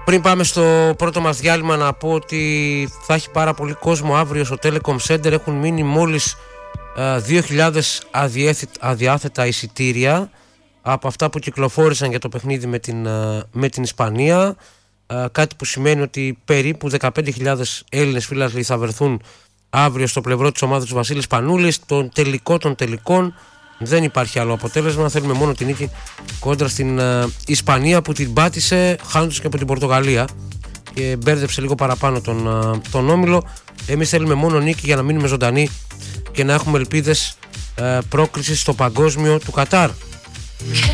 Πριν πάμε στο πρώτο μας διάλειμμα, να πω ότι θα έχει πάρα πολύ κόσμο αύριο στο Telecom Center. Έχουν μείνει μόλις 2.000 αδιάθετα εισιτήρια από αυτά που κυκλοφόρησαν για το παιχνίδι με την Ισπανία. Κάτι που σημαίνει ότι περίπου 15.000 Έλληνες φίλαθλοι θα βρεθούν αύριο στο πλευρό της ομάδας του Βασίλη Σπανούλης. Τον τελικό των τελικών δεν υπάρχει άλλο αποτέλεσμα. Θέλουμε μόνο την νίκη κόντρα στην Ισπανία, που την πάτησε χάνοντας και από την Πορτογαλία και μπέρδεψε λίγο παραπάνω τον όμιλο. Εμείς θέλουμε μόνο νίκη για να μείνουμε ζωντανοί και να έχουμε ελπίδες πρόκρισης στο παγκόσμιο του Κατάρ.